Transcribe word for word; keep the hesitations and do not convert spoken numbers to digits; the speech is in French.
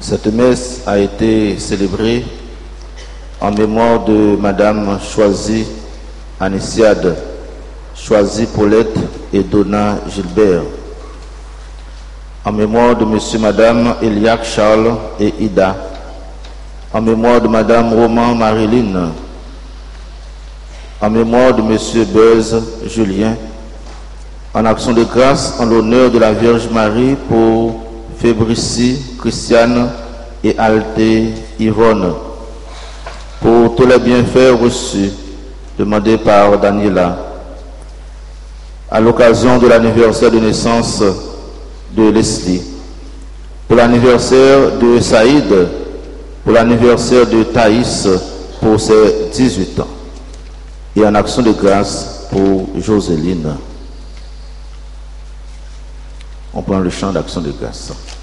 Cette messe a été célébrée en mémoire de Madame Choisy Aniciade, Choisy Paulette et Donna Gilbert, en mémoire de Monsieur Madame Eliac Charles et Ida, en mémoire de Madame Roman Marilyn, en mémoire de Monsieur Buzz Julien, en action de grâce en l'honneur de la Vierge Marie pour Fébricie Christiane et Alté Yvonne, pour tous les bienfaits reçus demandés par Daniela, à l'occasion de l'anniversaire de naissance de Leslie, pour l'anniversaire de Saïd, pour l'anniversaire de Thaïs pour ses dix-huit ans, et en action de grâce pour Joséline. On prend le chant d'action de grâce.